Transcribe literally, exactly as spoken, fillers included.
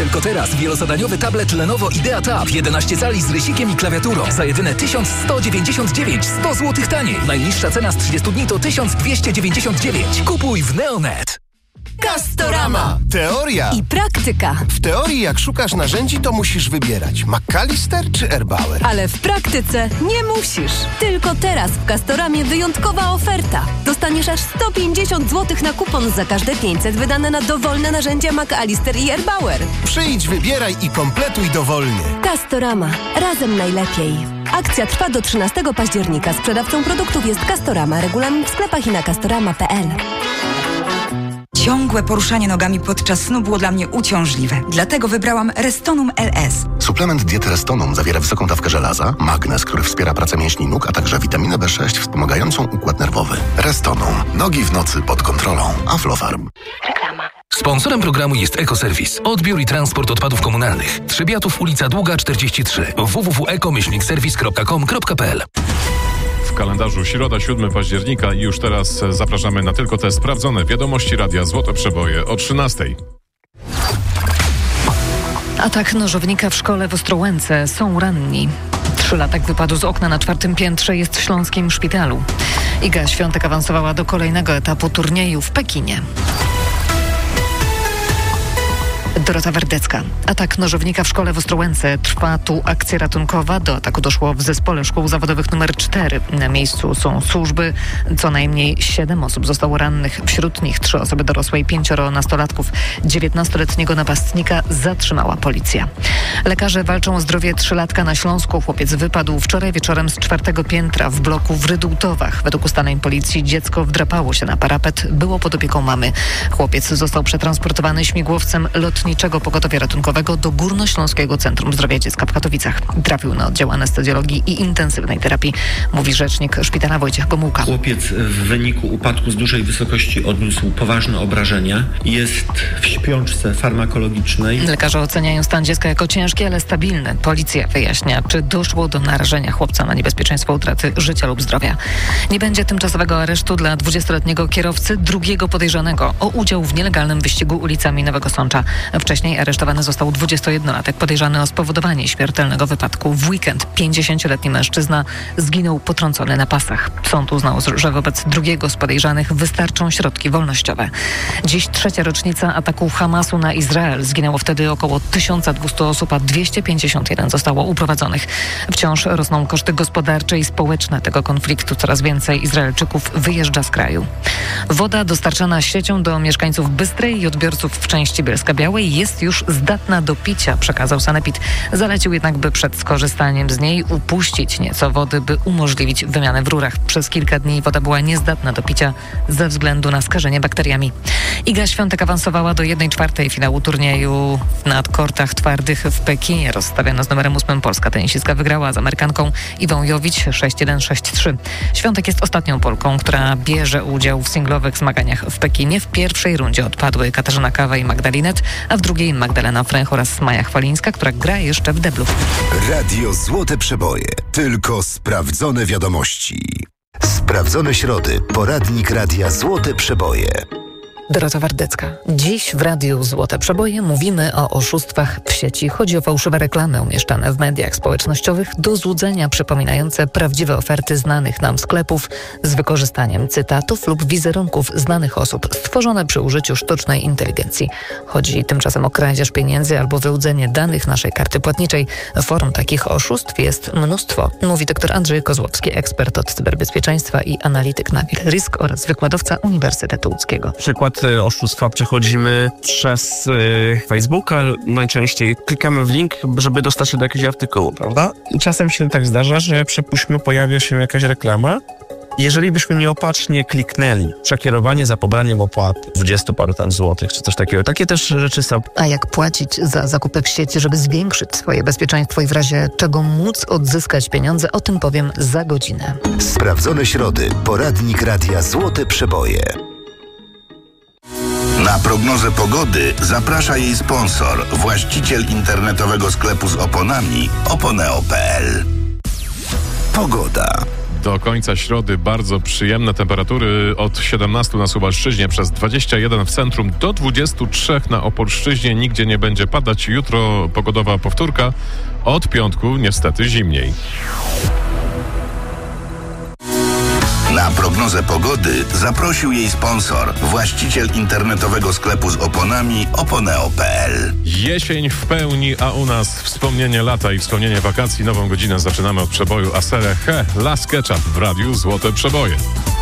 Tylko teraz wielozadaniowy tablet Lenovo Idea Tab jedenaście cali z rysikiem i klawiaturą za jedyne tysiąc sto dziewięćdziesiąt dziewięć, sto złotych taniej. Najniższa cena z trzydziestu dni to tysiąc dwieście dziewięćdziesiąt dziewięć. Kupuj w Neonet. Castorama. Teoria I praktyka. W teorii, jak szukasz narzędzi, to musisz wybierać McAllister czy Erbauer. Ale w praktyce nie musisz. Tylko teraz w Castoramie wyjątkowa oferta. Dostaniesz aż sto pięćdziesiąt złotych na kupon za każde pięćset wydane na dowolne narzędzia McAllister i Erbauer. Przyjdź, wybieraj i kompletuj dowolnie. Castorama. Razem najlepiej. Akcja trwa do trzynastego października. Sprzedawcą produktów jest Castorama. Regulamin w sklepach i na castorama kropka p l. Ciągłe poruszanie nogami podczas snu było dla mnie uciążliwe. Dlatego wybrałam Restonum L S. Suplement diety Restonum zawiera wysoką dawkę żelaza, magnez, który wspiera pracę mięśni nóg, a także witaminę B sześć wspomagającą układ nerwowy. Restonum. Nogi w nocy pod kontrolą. Aflofarm. Reklama. Sponsorem programu jest Ekoserwis. Odbiór i transport odpadów komunalnych. Trzebiatów, ulica Długa czterdzieści trzy. w w w kropka eko myślnik serwis kropka com kropka p l. W kalendarzu środa, siódmego października i już teraz zapraszamy na tylko te sprawdzone wiadomości Radia Złote Przeboje o trzynastej. Atak nożownika w szkole w Ostrołęce. Są ranni. Trzylatek wypadł z okna na czwartym piętrze, jest w śląskim szpitalu. Iga Świątek awansowała do kolejnego etapu turnieju w Pekinie. Dorota Wardecka. Atak nożownika w szkole w Ostrołęce. Trwa tu akcja ratunkowa. Do ataku doszło w zespole szkół zawodowych numer cztery. Na miejscu są służby. Co najmniej siedem osób zostało rannych. Wśród nich trzy osoby dorosłe i pięcioro nastolatków. dziewiętnastoletniego napastnika zatrzymała policja. Lekarze walczą o zdrowie trzylatka na Śląsku. Chłopiec wypadł wczoraj wieczorem z czwartego piętra w bloku w Rydultowach. Według ustaleń policji dziecko wdrapało się na parapet. Było pod opieką mamy. Chłopiec został przetransportowany śmigłowcem lotniczego Pogotowia Ratunkowego do Górnośląskiego Centrum Zdrowia Dziecka w Katowicach. Trafił na oddział anestezjologii i intensywnej terapii, mówi rzecznik szpitala Wojciech Gomułka. Chłopiec w wyniku upadku z dużej wysokości odniósł poważne obrażenia. Jest w śpiączce farmakologicznej. Lekarze oceniają stan dziecka jako ciężki, ale stabilny. Policja wyjaśnia, czy doszło do narażenia chłopca na niebezpieczeństwo utraty życia lub zdrowia. Nie będzie tymczasowego aresztu dla dwudziestoletniego kierowcy drugiego podejrzanego o udział w nielegalnym wyścigu ulicami Nowego Sącza. Wcześniej aresztowany został dwudziestojednolatek podejrzany o spowodowanie śmiertelnego wypadku. W weekend pięćdziesięcioletni mężczyzna zginął potrącony na pasach. Sąd uznał, że wobec drugiego z podejrzanych wystarczą środki wolnościowe. Dziś trzecia rocznica ataku Hamasu na Izrael. Zginęło wtedy około tysiąc dwieście osób, a dwieście pięćdziesiąt jeden zostało uprowadzonych. Wciąż rosną koszty gospodarcze i społeczne tego konfliktu. Coraz więcej Izraelczyków wyjeżdża z kraju. Woda dostarczana siecią do mieszkańców Bystrej i odbiorców w części Bielska-Białej jest już zdatna do picia, przekazał Sanepid. Zalecił jednak, by przed skorzystaniem z niej upuścić nieco wody, by umożliwić wymianę w rurach. Przez kilka dni woda była niezdatna do picia ze względu na skażenie bakteriami. Iga Świątek awansowała do jednej czwartej finału turnieju na kortach twardych w Pekinie. Rozstawiona z numerem ósmym polska tenisistka wygrała z Amerykanką Iwą Jowicz sześć jeden sześć trzy. Świątek jest ostatnią Polką, która bierze udział w singlowych zmaganiach w Pekinie. W pierwszej rundzie odpadły Katarzyna Kawa i Magdalinet, a w drugiej Magdalena Fręch oraz Maja Chwalińska, która gra jeszcze w deblu. Radio Złote Przeboje. Tylko sprawdzone wiadomości. Sprawdzone środy. Poradnik Radia Złote Przeboje. Dorota Wardecka. Dziś w Radiu Złote Przeboje mówimy o oszustwach w sieci. Chodzi o fałszywe reklamy umieszczane w mediach społecznościowych do złudzenia, przypominające prawdziwe oferty znanych nam sklepów z wykorzystaniem cytatów lub wizerunków znanych osób, stworzone przy użyciu sztucznej inteligencji. Chodzi tymczasem o kradzież pieniędzy albo wyłudzenie danych naszej karty płatniczej. Form takich oszustw jest mnóstwo, mówi dr Andrzej Kozłowski, ekspert od cyberbezpieczeństwa i analityk na Risk oraz wykładowca Uniwersytetu Łódzkiego. Przykład oszustwa przechodzimy przez y, Facebooka. Najczęściej klikamy w link, żeby dostać się do jakiegoś artykułu, prawda? I czasem się tak zdarza, że przypuśćmy pojawia się jakaś reklama. Jeżeli byśmy nieopatrznie kliknęli, przekierowanie za pobraniem opłaty dwudziestu paru tam złotych, czy coś takiego. Takie też rzeczy są. A jak płacić za zakupy w sieci, żeby zwiększyć swoje bezpieczeństwo i w razie czego móc odzyskać pieniądze, o tym powiem za godzinę. Sprawdzone środy. Poradnik Radia Złote Przeboje. Na prognozę pogody zaprasza jej sponsor, właściciel internetowego sklepu z oponami oponeo kropka p l. Pogoda. do końca środy bardzo przyjemne temperatury od siedemnastu na Suwalszczyźnie, przez dwadzieścia jeden w centrum, do dwudziestu trzech na Opolszczyźnie. Nigdzie nie będzie padać. Jutro pogodowa powtórka. Od piątku niestety zimniej. Na prognozę pogody zaprosił jej sponsor, właściciel internetowego sklepu z oponami oponeo kropka p l. Jesień w pełni, a u nas wspomnienie lata i wspomnienie wakacji. Nową godzinę zaczynamy od przeboju Asere He, La Sketchup w radiu Złote Przeboje.